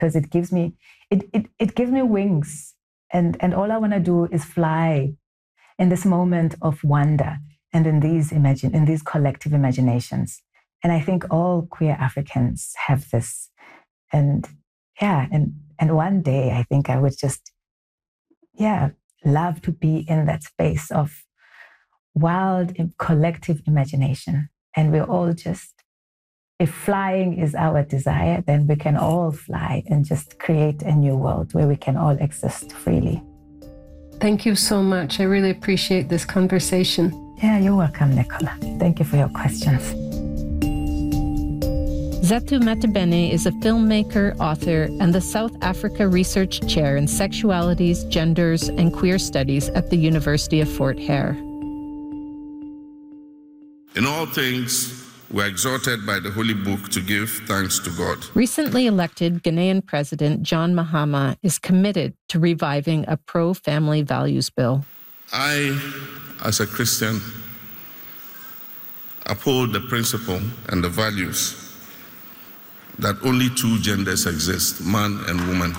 because it gives me wings. And all I want to do is fly in this moment of wonder and in these collective imaginations. And I think all queer Africans have this. And one day I think I would just, love to be in that space of wild collective imagination. And we're all just, if flying is our desire, then we can all fly and just create a new world where we can all exist freely. Thank you so much. I really appreciate this conversation. Yeah, you're welcome, Nicola. Thank you for your questions. Zethu Matebene is a filmmaker, author, and the South Africa Research Chair in Sexualities, Genders, and Queer Studies at the University of Fort Hare. In all things, we are exhorted by the Holy Book to give thanks to God. Recently elected Ghanaian President John Mahama is committed to reviving a pro-family values bill. I, as a Christian, uphold the principle and the values that only two genders exist, man and woman.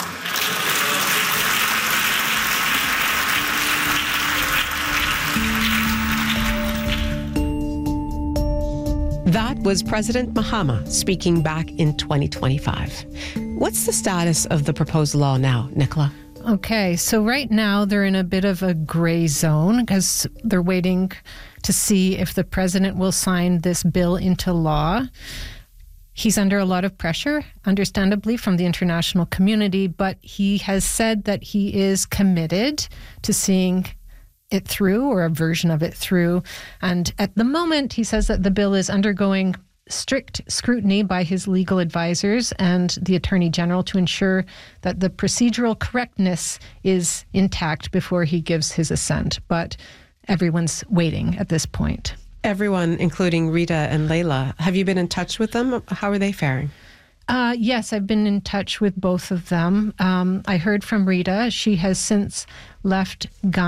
That was President Mahama speaking back in 2025. What's the status of the proposed law now, Nicola? Okay, so right now they're in a bit of a gray zone because they're waiting to see if the president will sign this bill into law. He's under a lot of pressure, understandably, from the international community, but he has said that he is committed to seeing it through, or a version of it through. And at the moment, he says that the bill is undergoing strict scrutiny by his legal advisors and the Attorney General to ensure that the procedural correctness is intact before he gives his assent. But everyone's waiting at this point. Everyone, including Rita and Layla, have you been in touch with them? How are they faring? Yes, I've been in touch with both of them. I heard from Rita. She has since left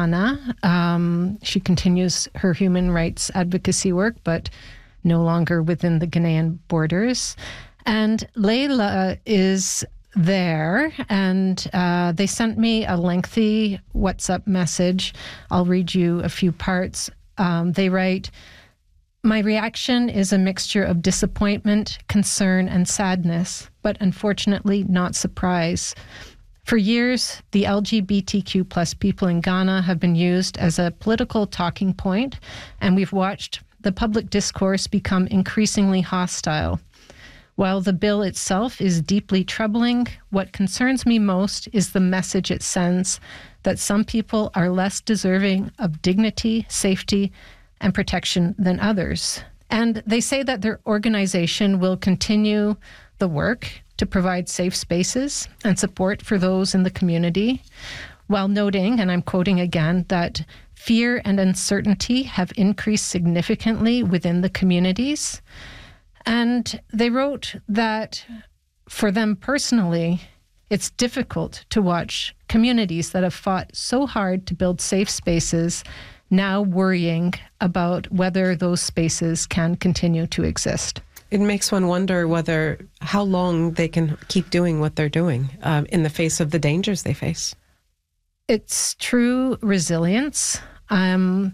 Ghana. She continues her human rights advocacy work, but no longer within the Ghanaian borders. And Layla is there, and they sent me a lengthy WhatsApp message. I'll read you a few parts. They write, "My reaction is a mixture of disappointment, concern, and sadness, but unfortunately not surprise. For years, the LGBTQ plus people in Ghana have been used as a political talking point, and we've watched the public discourse become increasingly hostile. While the bill itself is deeply troubling, what concerns me most is the message it sends that some people are less deserving of dignity, safety, and protection than others." And they say that their organization will continue the work to provide safe spaces and support for those in the community, while noting, and I'm quoting again, that fear and uncertainty have increased significantly within the communities. And they wrote that for them personally, it's difficult to watch communities that have fought so hard to build safe spaces now worrying about whether those spaces can continue to exist. It makes one wonder how long they can keep doing what they're doing in the face of the dangers they face. It's true resilience. I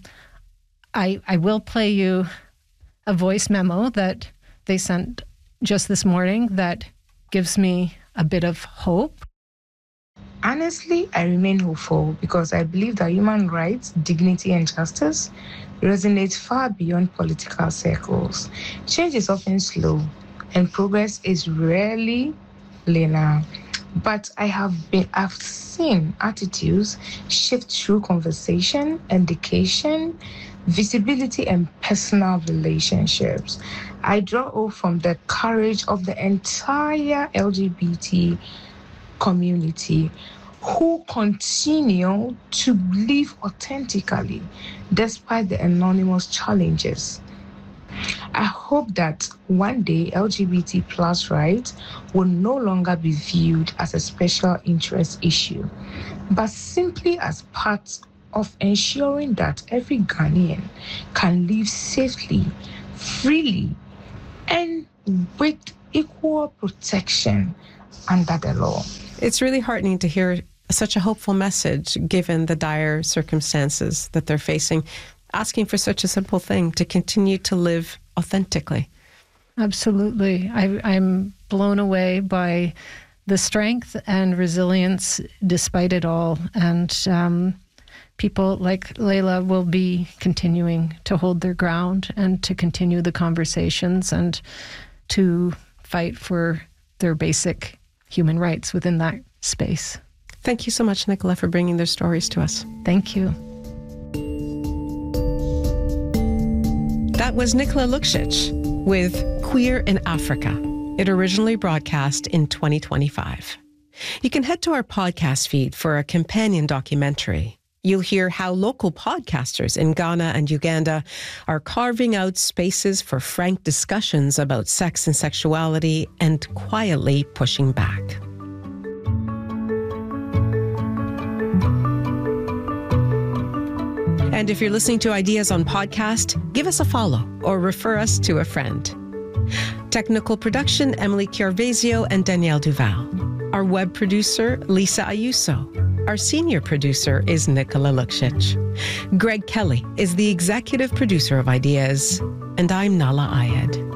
will play you a voice memo that they sent just this morning that gives me a bit of hope. Honestly, I remain hopeful because I believe that human rights, dignity, and justice resonate far beyond political circles. Change is often slow, and progress is rarely linear. But I've seen attitudes shift through conversation, education, visibility, and personal relationships. I draw hope from the courage of the entire LGBT community who continue to live authentically despite the anonymous challenges. I hope that one day LGBT plus rights will no longer be viewed as a special interest issue, but simply as part of ensuring that every Ghanaian can live safely, freely, and with equal protection under the law. It's really heartening to hear such a hopeful message given the dire circumstances that they're facing, asking for such a simple thing, to continue to live authentically. Absolutely. I'm blown away by the strength and resilience despite it all. And people like Layla will be continuing to hold their ground and to continue the conversations and to fight for their basic human rights within that space. Thank you so much, Nicola, for bringing their stories to us. Thank you. That was Nicola Luksic with Queer in Africa. It originally broadcast in 2025. You can head to our podcast feed for a companion documentary. You'll hear how local podcasters in Ghana and Uganda are carving out spaces for frank discussions about sex and sexuality and quietly pushing back. And if you're listening to Ideas on Podcast, give us a follow or refer us to a friend. Technical production, Emily Chiarvesio and Danielle Duval. Our web producer, Lisa Ayuso. Our senior producer is Nicola Luksic. Greg Kelly is the executive producer of Ideas, and I'm Nahlah Ayed.